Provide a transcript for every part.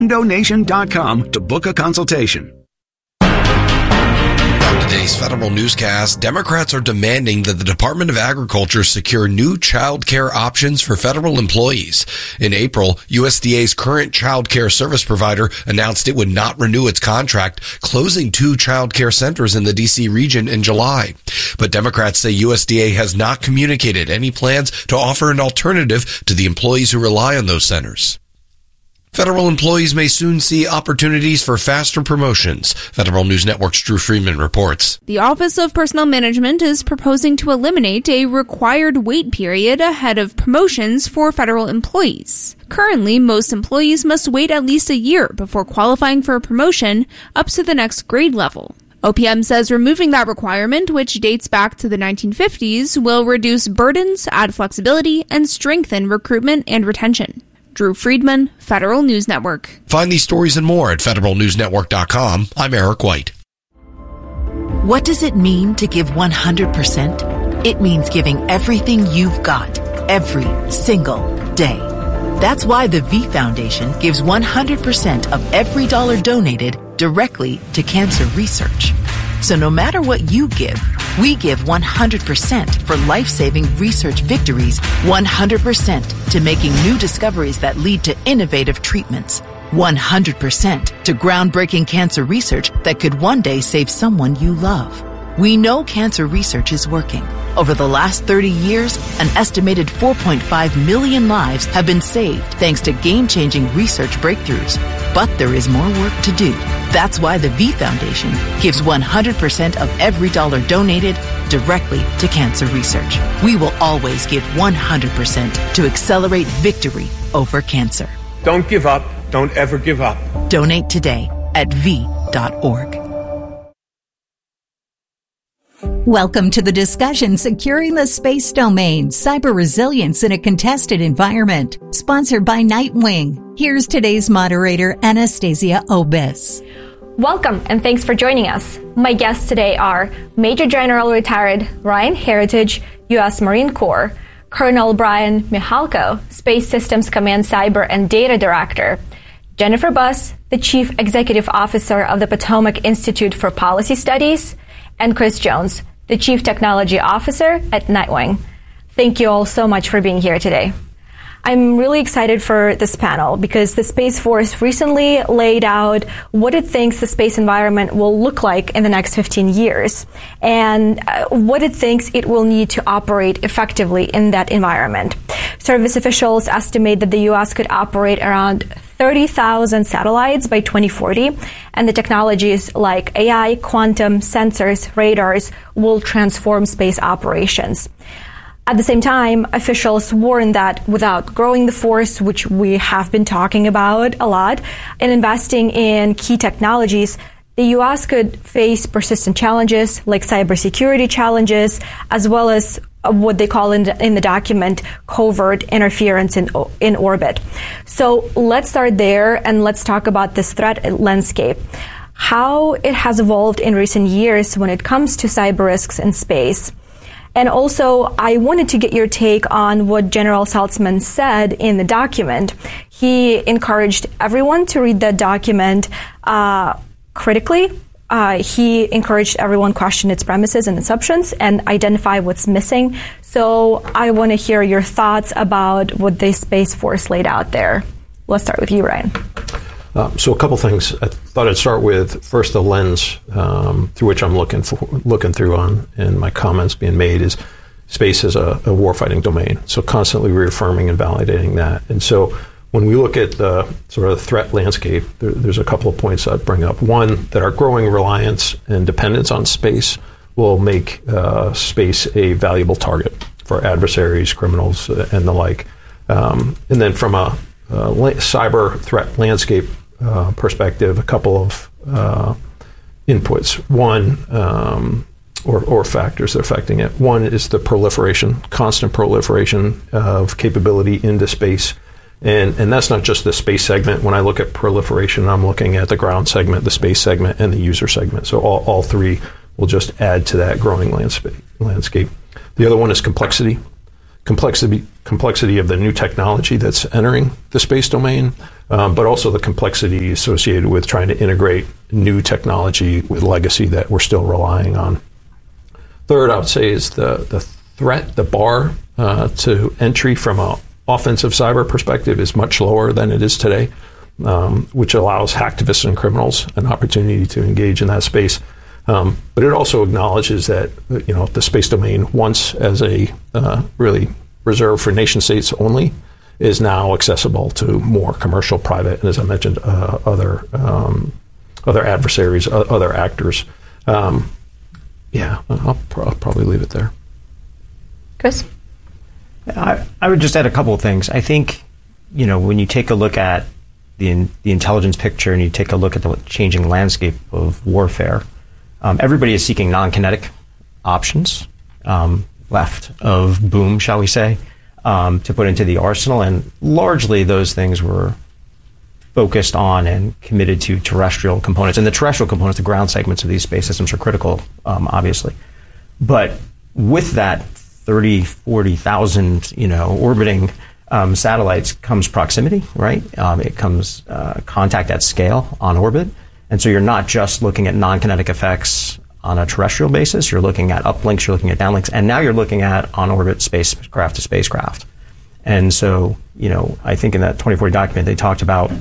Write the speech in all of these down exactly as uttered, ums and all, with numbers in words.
donation dot com to book a consultation. On today's Federal Newscast, Democrats are demanding that the Department of Agriculture secure new child care options for federal employees. In April, U S D A's current child care service provider announced it would not renew its contract, closing two child care centers in the D C region in July. But Democrats say U S D A has not communicated any plans to offer an alternative to the employees who rely on those centers. Federal employees may soon see opportunities for faster promotions. Federal News Network's Drew Friedman reports. The Office of Personnel Management is proposing to eliminate a required wait period ahead of promotions for federal employees. Currently, most employees must wait at least a year before qualifying for a promotion up to the next grade level. O P M says removing that requirement, which dates back to the nineteen fifties, will reduce burdens, add flexibility, and strengthen recruitment and retention. Drew Friedman, Federal News Network. Find these stories and more at federal news network dot com. I'm Eric White. What does it mean to give one hundred percent? It means giving everything you've got, every single day. That's why the V Foundation gives one hundred percent of every dollar donated directly to cancer research. So no matter what you give, we give one hundred percent for life-saving research victories, one hundred percent to making new discoveries that lead to innovative treatments, one hundred percent to groundbreaking cancer research that could one day save someone you love. We know cancer research is working. Over the last thirty years, an estimated four point five million lives have been saved thanks to game-changing research breakthroughs. But there is more work to do. That's why the V Foundation gives one hundred percent of every dollar donated directly to cancer research. We will always give one hundred percent to accelerate victory over cancer. Don't give up. Don't ever give up. Donate today at v dot org. Welcome to the discussion Securing the Space Domain, Cyber Resilience in a Contested Environment, sponsored by Nightwing. Here's today's moderator, Anastasia Obis. Welcome and thanks for joining us. My guests today are Major General Retired Ryan Heritage, U S Marine Corps, Colonel Brian Michalko, Space Systems Command Cyber and Data Director, Jennifer Buss, the Chief Executive Officer of the Potomac Institute for Policy Studies, and Chris Jones, the Chief Technology Officer at Nightwing. Thank you all so much for being here today. I'm really excited for this panel because the Space Force recently laid out what it thinks the space environment will look like in the next fifteen years and uh, what it thinks it will need to operate effectively in that environment. Service officials estimate that the U S could operate around thirty thousand satellites by twenty forty, and the technologies like A I, quantum, sensors, radars will transform space operations. At the same time, officials warn that without growing the force, which we have been talking about a lot, and investing in key technologies, the U S could face persistent challenges like cybersecurity challenges, as well as what they call in the, in the document covert interference in, in orbit. So let's start there and let's talk about this threat landscape, how it has evolved in recent years when it comes to cyber risks in space. And also, I wanted to get your take on what General Saltzman said in the document. He encouraged everyone to read the document uh, critically. Uh, he encouraged everyone to question its premises and assumptions and identify what's missing. So I want to hear your thoughts about what the Space Force laid out there. Let's start with you, Ryan. Uh, so a couple things. I thought I'd start with first the lens um, through which I'm looking for, looking through on, and my comments being made is space is a, a warfighting domain. So constantly reaffirming and validating that. And so when we look at the sort of threat landscape, there, there's a couple of points I'd bring up. One, that our growing reliance and dependence on space will make uh, space a valuable target for adversaries, criminals, uh, and the like. Um, and then from a uh, la- cyber threat landscape uh, perspective, a couple of uh, inputs. One, um, or, or factors that are affecting it. One is the proliferation, constant proliferation of capability into space. And and that's not just the space segment. When I look at proliferation, I'm looking at the ground segment, the space segment, and the user segment. So all, all three will just add to that growing landscape. landscape. The other one is complexity. Complexity complexity of the new technology that's entering the space domain. um, but also the complexity associated with trying to integrate new technology with legacy that we're still relying on. Third, I would say is the, the threat, the bar uh, to entry from an offensive cyber perspective is much lower than it is today, um, which allows hacktivists and criminals an opportunity to engage in that space. Um, but it also acknowledges that, you know, the space domain, once as a uh, really reserved for nation states only, is now accessible to more commercial, private, and as I mentioned, uh, other um, other adversaries, uh, other actors. Um, yeah, I'll, pr- I'll probably leave it there. Chris? I, I would just add a couple of things. I think, you know, when you take a look at the in, the intelligence picture and you take a look at the changing landscape of warfare, um, everybody is seeking non-kinetic options um, left of boom, shall we say, um, to put into the arsenal. And largely those things were focused on and committed to terrestrial components. And the terrestrial components, the ground segments of these space systems are critical, um, obviously. But with that thirty, forty thousand, you know, orbiting um, satellites comes proximity, right? Um, it comes uh, contact at scale on orbit. And so you're not just looking at non-kinetic effects on a terrestrial basis. You're looking at uplinks, you're looking at downlinks, and now you're looking at on-orbit spacecraft to spacecraft. And so, you know, I think in that twenty forty document, they talked about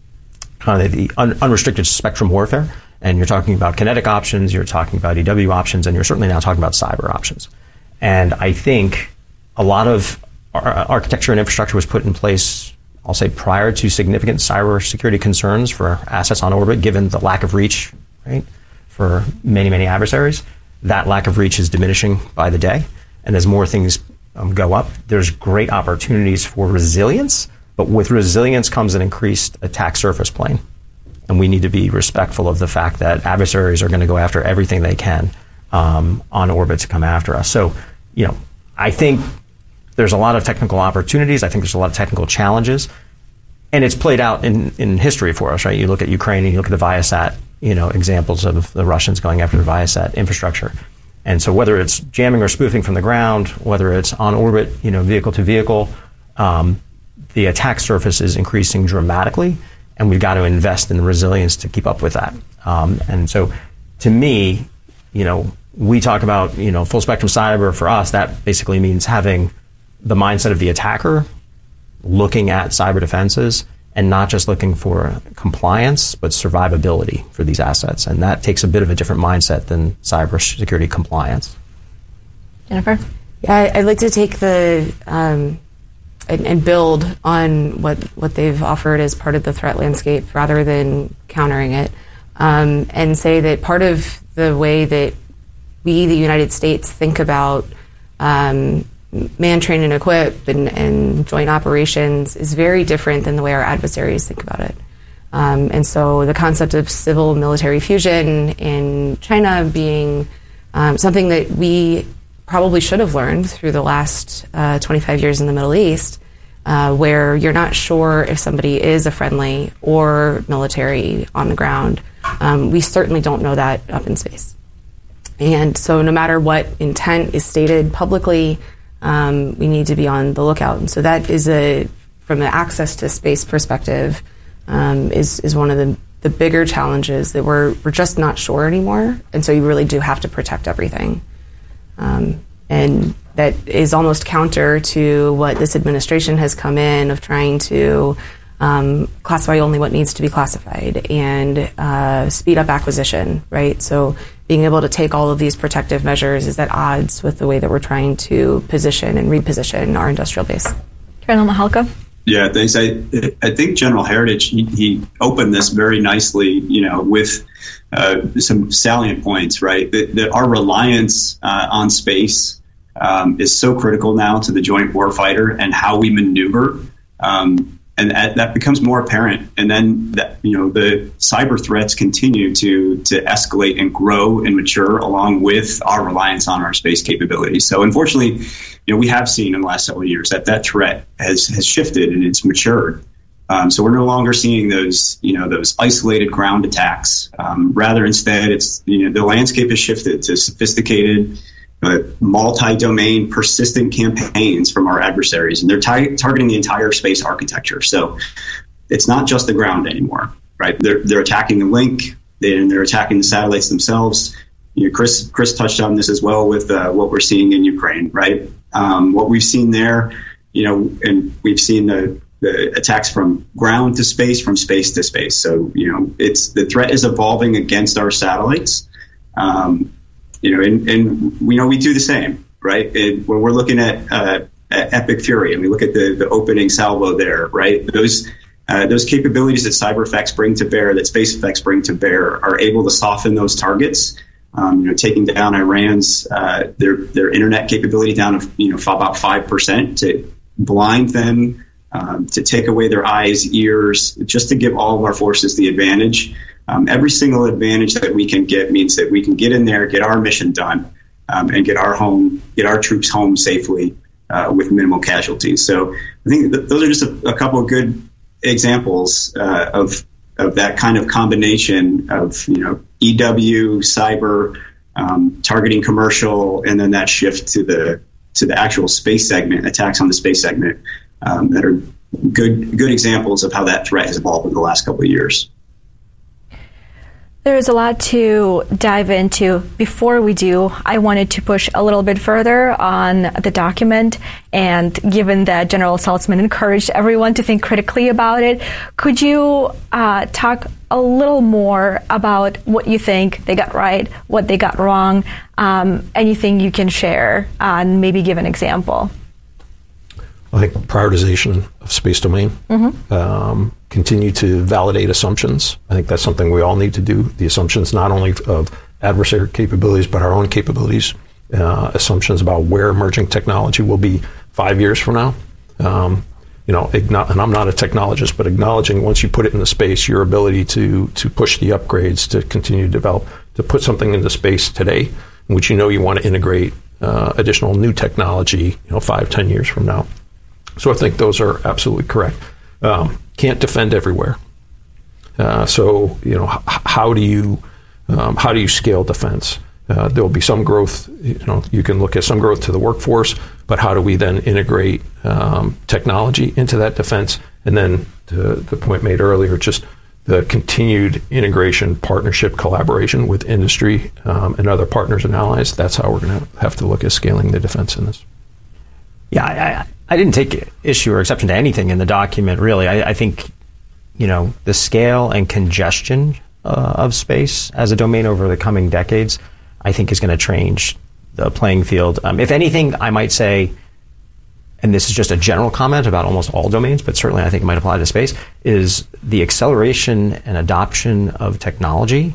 kind of the un- unrestricted spectrum warfare, and you're talking about kinetic options, you're talking about E W options, and you're certainly now talking about cyber options. And I think a lot of ar- architecture and infrastructure was put in place, I'll say, prior to significant cybersecurity concerns for assets on orbit, given the lack of reach, right, for many, many adversaries. That lack of reach is diminishing by the day. And as more things um, go up, there's great opportunities for resilience. But with resilience comes an increased attack surface plane. And we need to be respectful of the fact that adversaries are going to go after everything they can um, on orbit to come after us. So, you know, I think there's a lot of technical opportunities. I think there's a lot of technical challenges. And it's played out in, in history for us, right? You look at Ukraine and you look at the Viasat, you know, examples of the Russians going after the Viasat infrastructure. And so whether it's jamming or spoofing from the ground, whether it's on orbit, you know, vehicle to vehicle, um, the attack surface is increasing dramatically, and we've got to invest in resilience to keep up with that. Um, and so, to me, you know, we talk about, you know, full spectrum cyber. For us, that basically means having the mindset of the attacker, looking at cyber defenses, and not just looking for compliance, but survivability for these assets. And that takes a bit of a different mindset than cybersecurity compliance. Jennifer? Yeah, I'd like to take the... Um, And, and build on what, what they've offered as part of the threat landscape rather than countering it, um, and say that part of the way that we, the United States, think about um, man, train, and equip and, and joint operations is very different than the way our adversaries think about it. Um, and so the concept of civil-military fusion in China being um, something that we probably should have learned through the last uh, twenty-five years in the Middle East, uh, where you're not sure if somebody is a friendly or military on the ground. Um, we certainly don't know that up in space. And so no matter what intent is stated publicly, um, we need to be on the lookout. And so that is a, from an access to space perspective, um, is, is one of the, the bigger challenges that we're, we're just not sure anymore. And so you really do have to protect everything. Um, and that is almost counter to what this administration has come in of trying to um, classify only what needs to be classified and uh, speed up acquisition, right? So being able to take all of these protective measures is at odds with the way that we're trying to position and reposition our industrial base. Colonel Mihalko? Yeah, thanks. I I think General Heritage, he, he opened this very nicely, you know, with uh, some salient points, right? That, that our reliance uh, on space um, is so critical now to the joint warfighter and how we maneuver. Um, and that, that becomes more apparent. And then, that, you know, the cyber threats continue to to escalate and grow and mature along with our reliance on our space capabilities. So unfortunately, you know, we have seen in the last several years that that threat has, has shifted and it's matured. Um, so we're no longer seeing those, you know, those isolated ground attacks. Um, rather, instead, it's, you know, the landscape has shifted to sophisticated, uh, multi-domain, persistent campaigns from our adversaries, and they're t- targeting the entire space architecture. So it's not just the ground anymore, right? They're they're attacking the link, they, and they're attacking the satellites themselves. You know, Chris Chris touched on this as well with uh, what we're seeing in Ukraine, right? Um, what we've seen there, you know, and we've seen the, the attacks from ground to space, from space to space. So, you know, it's the threat is evolving against our satellites. Um, you know, and, and we know we do the same, right? It, when we're looking at, uh, at Epic Fury and we look at the, the opening salvo there, right? Those uh, those capabilities that CyberEffects bring to bear, that SpaceEffects bring to bear, are able to soften those targets. Um, you know, taking down Iran's uh, their their internet capability down to you know about five percent, to blind them, um, to take away their eyes, ears, just to give all of our forces the advantage. Um, every single advantage that we can get means that we can get in there, get our mission done, um, and get our home, get our troops home safely uh, with minimal casualties. So I think th- those are just a, a couple of good examples uh, of. of that kind of combination of, you know, E W, cyber, um, targeting commercial, and then that shift to the to the actual space segment, attacks on the space segment, um, that are good good examples of how that threat has evolved in the last couple of years. There's a lot to dive into. Before we do, I wanted to push a little bit further on the document. And given that General Saltzman encouraged everyone to think critically about it, could you uh, talk a little more about what you think they got right, what they got wrong, um, anything you can share, uh, and maybe give an example? I think prioritization of space domain, mm-hmm. um, continue to validate assumptions. I think that's something we all need to do. The assumptions not only of adversary capabilities, but our own capabilities, uh, assumptions about where emerging technology will be five years from now. Um, you know, igno- and I'm not a technologist, but acknowledging once you put it into space, your ability to to push the upgrades, to continue to develop, to put something into space today, in which you know you want to integrate uh, additional new technology, you know, five, ten years from now. So I think those are absolutely correct. Um, can't defend everywhere. Uh, so you know, h- how do you um, how do you scale defense? Uh, there will be some growth. You know, you can look at some growth to the workforce, but how do we then integrate um, technology into that defense? And then to the point made earlier, just the continued integration, partnership, collaboration with industry um, and other partners and allies. That's how we're going to have to look at scaling the defense in this. Yeah, I, I didn't take issue or exception to anything in the document, really. I, I think, you know, the scale and congestion uh, of space as a domain over the coming decades, I think is going to change the playing field. Um, if anything, I might say, and this is just a general comment about almost all domains, but certainly I think it might apply to space, is the acceleration and adoption of technology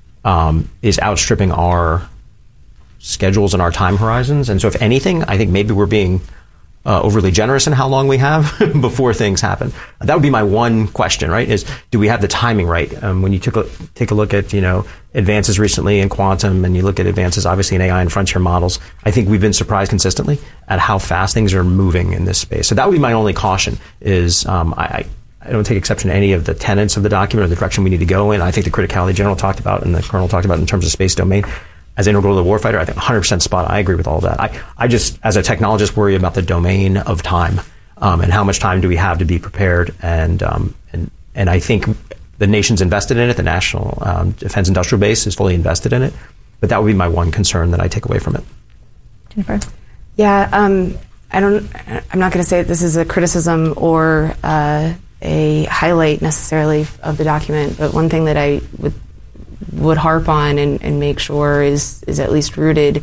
um, is outstripping our schedules and our time horizons. And so if anything, I think maybe we're being Uh, overly generous in how long we have before things happen. That would be my one question, right? Is do we have the timing right? Um, when you took a, take a look at, you know, advances recently in quantum, and you look at advances obviously in A I and frontier models, I think we've been surprised consistently at how fast things are moving in this space. So that would be my only caution. Is um, I, I don't take exception to any of the tenets of the document or the direction we need to go in. I think the criticality General talked about and the Colonel talked about in terms of space domain as integral to the warfighter, I think one hundred percent spot. I agree with all of that. I, I just, as a technologist, worry about the domain of time um, and how much time do we have to be prepared. And um, and and I think the nation's invested in it. The National um, Defense Industrial Base is fully invested in it. But that would be my one concern that I take away from it. Jennifer? Yeah, um, I don't. I'm not going to say that this is a criticism or uh, a highlight necessarily of the document. But one thing that I would would harp on and, and make sure is is at least rooted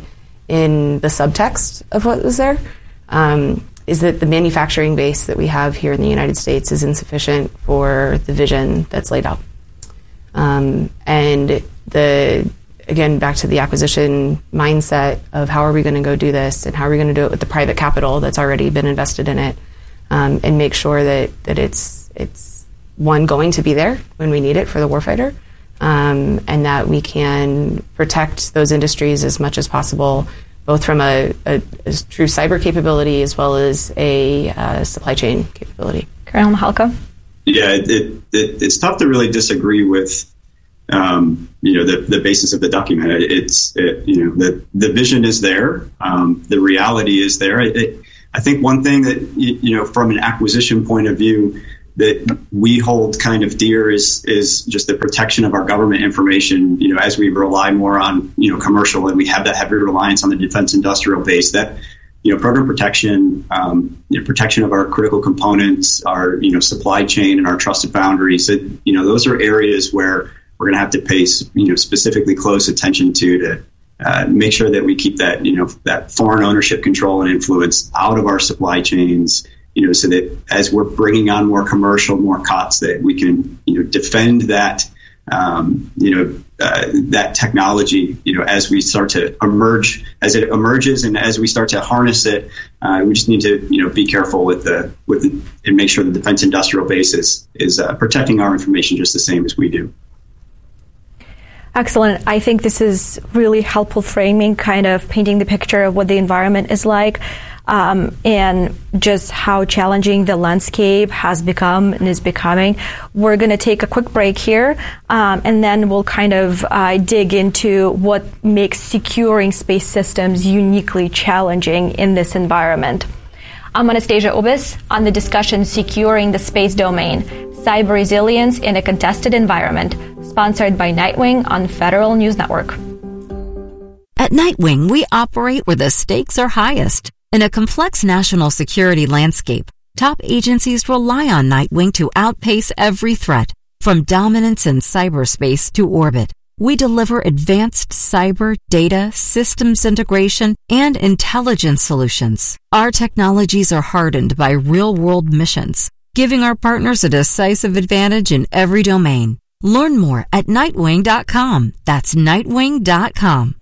in the subtext of what was there, um, is that the manufacturing base that we have here in the United States is insufficient for the vision that's laid out. Um, and the again, back to the acquisition mindset of how are we going to go do this and how are we going to do it with the private capital that's already been invested in it, um, and make sure that, that it's it's one, going to be there when we need it for the warfighter, Um, and that we can protect those industries as much as possible, both from a, a, a true cyber capability as well as a uh, supply chain capability. Colonel Mihalko? Yeah, it, it, it, it's tough to really disagree with, um, you know, the, the basis of the document. It, it's, it, you know, the, the vision is there. Um, the reality is there. It, it, I think one thing that, you, you know, from an acquisition point of view, that we hold kind of dear is is just the protection of our government information. You know, as we rely more on you know commercial, and we have that heavy reliance on the defense industrial base, that you know program protection, um, you know, protection of our critical components, our you know supply chain, and our trusted boundaries. That you know those are areas where we're going to have to pay you know specifically close attention to to uh, make sure that we keep that you know that foreign ownership, control, and influence out of our supply chains. You know, so that as we're bringing on more commercial, more C O Ts, that we can, you know, defend that, um, you know, uh, that technology, you know, as we start to emerge, as it emerges, and as we start to harness it, uh, we just need to, you know, be careful with the with the, and make sure the defense industrial base is is uh, protecting our information just the same as we do. Excellent. I think this is really helpful framing, kind of painting the picture of what the environment is like. Um, and just how challenging the landscape has become and is becoming. We're going to take a quick break here, um, and then we'll kind of uh, dig into what makes securing space systems uniquely challenging in this environment. I'm Anastasia Obis on the discussion Securing the Space Domain, Cyber Resilience in a Contested Environment, sponsored by Nightwing on Federal News Network. At Nightwing, we operate where the stakes are highest. In a complex national security landscape, top agencies rely on Nightwing to outpace every threat, from dominance in cyberspace to orbit. We deliver advanced cyber, data, systems integration, and intelligence solutions. Our technologies are hardened by real-world missions, giving our partners a decisive advantage in every domain. Learn more at nightwing dot com. That's nightwing dot com.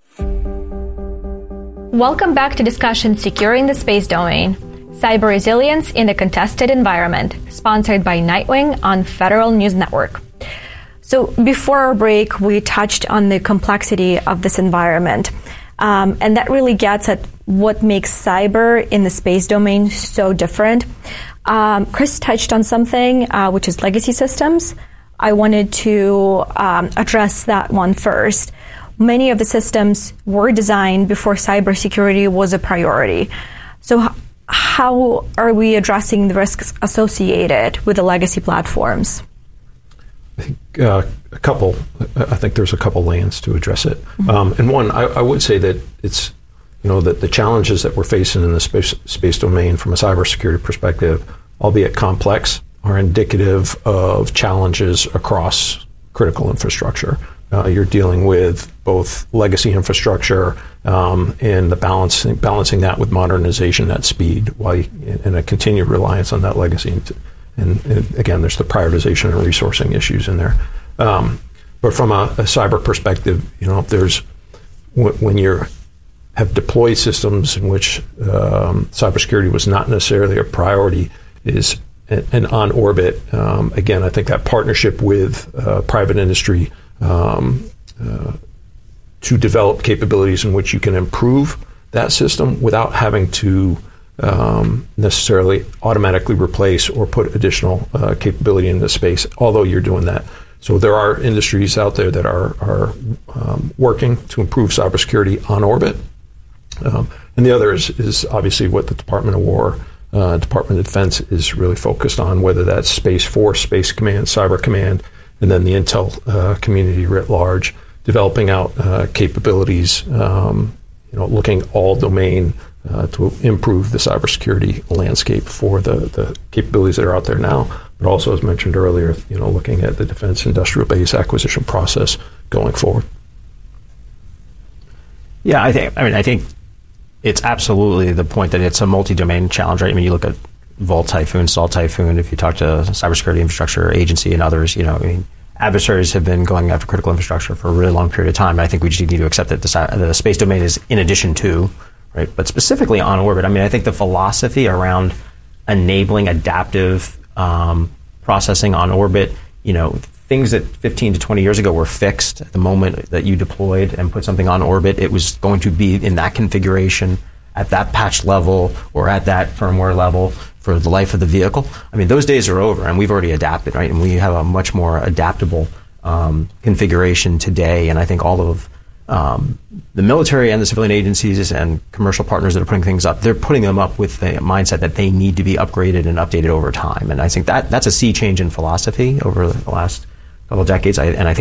Welcome back to discussion Securing the Space Domain, Cyber Resilience in a Contested Environment, sponsored by Nightwing on Federal News Network. So before our break, we touched on the complexity of this environment, um, and that really gets at what makes cyber in the space domain so different. Um, Chris touched on something, uh, which is legacy systems. I wanted to um, address that one first. Many of the systems were designed before cybersecurity was a priority. So h- how are we addressing the risks associated with the legacy platforms? I think uh, a couple, I think there's a couple lanes to address it. Mm-hmm. Um, and one, I, I would say that it's, you know, that the challenges that we're facing in the space, space domain from a cybersecurity perspective, albeit complex, are indicative of challenges across critical infrastructure. Uh, you're dealing with both legacy infrastructure um, and the balancing balancing that with modernization at speed, while you, and a continued reliance on that legacy. And, and, and again, there's the prioritization and resourcing issues in there. Um, but from a, a cyber perspective, you know, there's w- when you have deployed systems in which um, cybersecurity was not necessarily a priority, is and, and on orbit. Um, again, I think that partnership with uh, private industry. Um, uh, to develop capabilities in which you can improve that system without having to um, necessarily automatically replace or put additional uh, capability into space, although you're doing that. So there are industries out there that are, are um, working to improve cybersecurity on orbit. Um, and the other is, is obviously what the Department of War, uh, Department of Defense is really focused on, whether that's Space Force, Space Command, Cyber Command, and then the intel uh, community writ large, developing out uh, capabilities, um, you know, looking all domain uh, to improve the cybersecurity landscape for the, the capabilities that are out there now, but also, as mentioned earlier, you know, looking at the defense industrial base acquisition process going forward. Yeah, I think. I mean, I think it's absolutely the point that it's a multi-domain challenge, right? I mean, you look at Volt Typhoon, Salt Typhoon, if you talk to Cybersecurity Infrastructure Agency and others, you know, I mean, adversaries have been going after critical infrastructure for a really long period of time. I think we just need to accept that the, the space domain is in addition to, right? But specifically on orbit, I mean, I think the philosophy around enabling adaptive um, processing on orbit, you know, things that fifteen to twenty years ago were fixed at the moment that you deployed and put something on orbit, it was going to be in that configuration at that patch level or at that firmware level for the life of the vehicle. I mean, those days are over, and we've already adapted, right? And we have a much more adaptable um, configuration today. And I think all of um, the military and the civilian agencies and commercial partners that are putting things up, they're putting them up with the mindset that they need to be upgraded and updated over time. And I think that that's a sea change in philosophy over the last couple of decades. I, and I think